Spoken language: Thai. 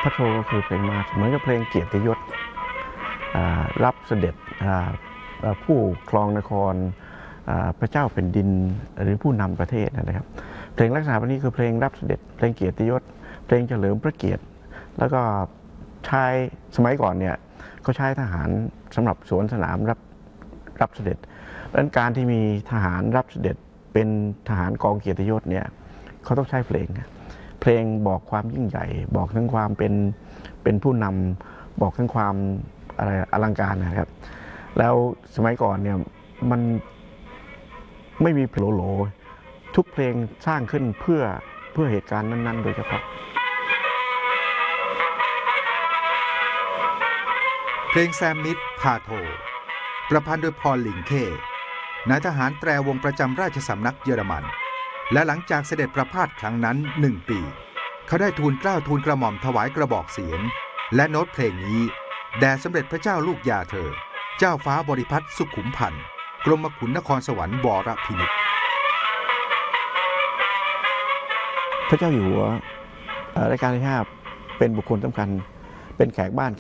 พระโทก็คือเพลงมาร์ชเหมือนกับเพลงเกียรติยศรับเสด็จผู้ครองนครพระเจ้าแผ่นดินหรือผู้นำประเทศนะครับเพลงลักษณะแบบนี้คือเพลงรับเสด็จเพลงเกียรติยศเพลงเฉลิมพระเกียรติแล้วก็ใช้สมัยก่อนเนี่ยเขาใช้ทหารสำหรับสวนสนามรับเสด็จดังนั้นการที่มีทหารรับเสด็จเป็นทหารกองเกียรติยศเนี่ยเขาต้องใช้เพลงบอกความยิ่งใหญ่บอกถึงความเป็นผู้นำบอกถึงความอะไรอลังการนะครับแล้วสมัยก่อนเนี่ยมันไม่มีโหลทุกเพลงสร้างขึ้นเพื่อเหตุการณ์นั้นๆโดยเฉพาะเพลงแซมมิตรพาโทประพันธ์โดยพอลลิงเค่นายทหารแตรวงประจำราชสำนักเยอรมันและหลังจากเสด็จประพาสครั้งนั้น1 ปีเขาได้ทูลเกล้าทูลกระหม่อมถวายกระบอกเสียงและโน้ตเพลงนี้แด่สมเด็จพระเจ้าลูกยาเธอเจ้าฟ้าบริพัตรสุขุมพันธ์กรมขุนนครสวรรค์วรพินิจพระเจ้าอยู่หัวรัชกาลที่ 5เป็นบุคคลสำคัญเป็นแขกบ้าน